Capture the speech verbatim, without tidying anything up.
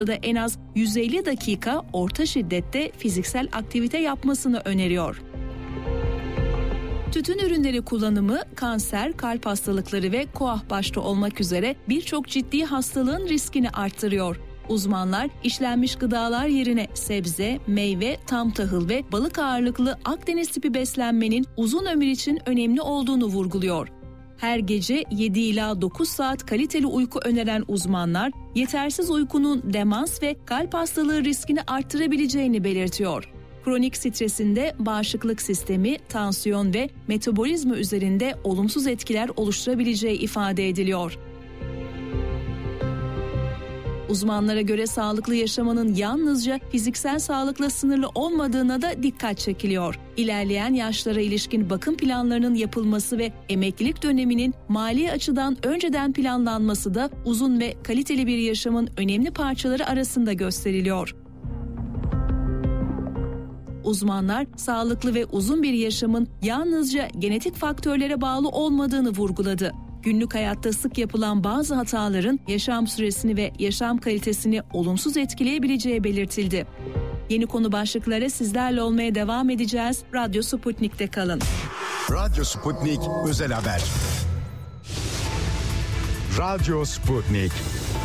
da en az yüz elli dakika orta şiddette fiziksel aktivite yapmasını öneriyor. Tütün ürünleri kullanımı kanser, kalp hastalıkları ve koah başta olmak üzere birçok ciddi hastalığın riskini arttırıyor. Uzmanlar işlenmiş gıdalar yerine sebze, meyve, tam tahıl ve balık ağırlıklı Akdeniz tipi beslenmenin uzun ömür için önemli olduğunu vurguluyor. Her gece yedi ila dokuz saat kaliteli uyku öneren uzmanlar, yetersiz uykunun demans ve kalp hastalığı riskini arttırabileceğini belirtiyor. Kronik stresinde bağışıklık sistemi, tansiyon ve metabolizma üzerinde olumsuz etkiler oluşturabileceği ifade ediliyor. Uzmanlara göre sağlıklı yaşamanın yalnızca fiziksel sağlıkla sınırlı olmadığına da dikkat çekiliyor. İlerleyen yaşlara ilişkin bakım planlarının yapılması ve emeklilik döneminin mali açıdan önceden planlanması da uzun ve kaliteli bir yaşamın önemli parçaları arasında gösteriliyor. Uzmanlar, sağlıklı ve uzun bir yaşamın yalnızca genetik faktörlere bağlı olmadığını vurguladı. Günlük hayatta sık yapılan bazı hataların yaşam süresini ve yaşam kalitesini olumsuz etkileyebileceği belirtildi. Yeni konu başlıkları sizlerle olmaya devam edeceğiz. Radyo Sputnik'te kalın. Radyo Sputnik Özel Haber. Radyo Sputnik.